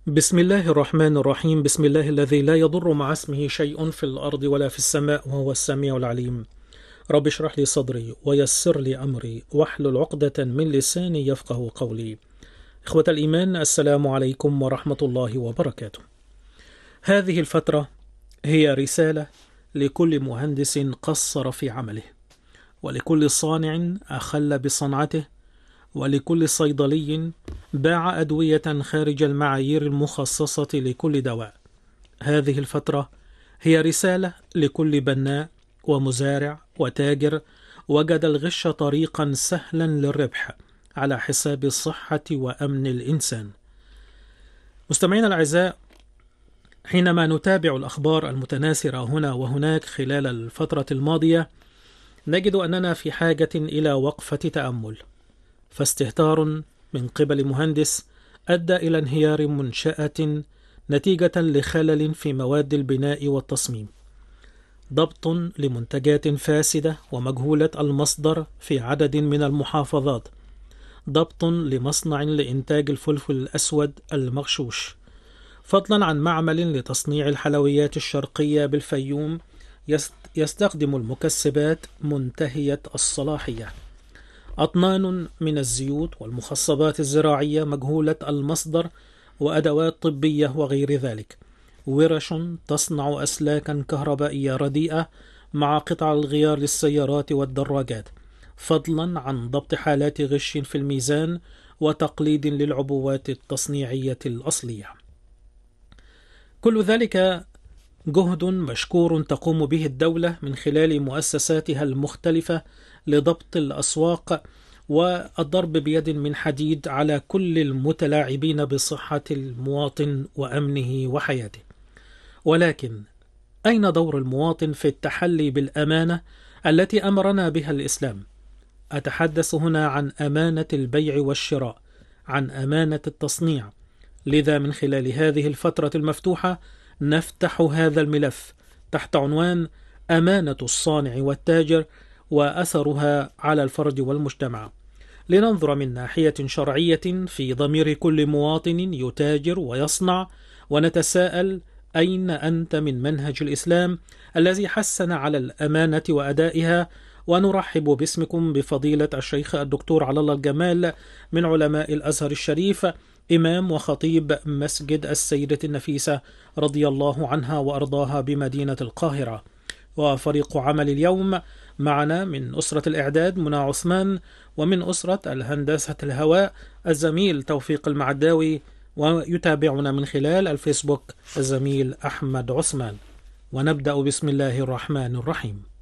بسم الله الرحمن الرحيم. بسم الله الذي لا يضر مع اسمه شيء في الأرض ولا في السماء وهو السميع العليم. رب اشرح لي صدري ويسر لي أمري واحلل عقدة من لساني يفقه قولي. إخوة الإيمان، السلام عليكم ورحمة الله وبركاته. هذه الفترة هي رسالة لكل مهندس قصر في عمله، ولكل صانع أخل بصنعته، ولكل صيدلي باع أدوية خارج المعايير المخصصة لكل دواء. هذه الفترة هي رسالة لكل بناء ومزارع وتاجر وجد الغش طريقا سهلا للربح على حساب صحة وأمن الإنسان. مستمعينا الأعزاء، حينما نتابع الأخبار المتناثرة هنا وهناك خلال الفترة الماضية، نجد أننا في حاجة إلى وقفة تأمل. فاستهتار من قبل مهندس أدى إلى انهيار منشأة نتيجة لخلل في مواد البناء والتصميم، ضبط لمنتجات فاسدة ومجهولة المصدر في عدد من المحافظات، ضبط لمصنع لإنتاج الفلفل الأسود المغشوش، فضلا عن معمل لتصنيع الحلويات الشرقية بالفيوم يستخدم المكسبات منتهية الصلاحية، أطنان من الزيوت والمخصبات الزراعية مجهولة المصدر وأدوات طبية وغير ذلك، ورش تصنع أسلاكا كهربائية رديئة مع قطع الغيار للسيارات والدراجات، فضلا عن ضبط حالات غش في الميزان وتقليد للعبوات التصنيعية الأصلية. كل ذلك جهد مشكور تقوم به الدولة من خلال مؤسساتها المختلفة لضبط الأسواق والضرب بيد من حديد على كل المتلاعبين بصحة المواطن وأمنه وحياته. ولكن أين دور المواطن في التحلي بالأمانة التي أمرنا بها الإسلام؟ أتحدث هنا عن أمانة البيع والشراء، عن أمانة التصنيع. لذا من خلال هذه الفترة المفتوحة نفتح هذا الملف تحت عنوان أمانة الصانع والتاجر وأثرها على الفرد والمجتمع، لننظر من ناحية شرعية في ضمير كل مواطن يتاجر ويصنع، ونتساءل: أين أنت من منهج الإسلام الذي حسن على الأمانة وأدائها؟ ونرحب باسمكم بفضيلة الشيخ الدكتور على الله الجمال من علماء الأزهر الشريف، إمام وخطيب مسجد السيدة النفيسة رضي الله عنها وأرضاها بمدينة القاهرة. وفريق عمل اليوم معنا من أسرة الإعداد منى عثمان، ومن أسرة الهندسة الهواء الزميل توفيق المعداوي، ويتابعنا من خلال الفيسبوك الزميل أحمد عثمان. ونبدأ بسم الله الرحمن الرحيم.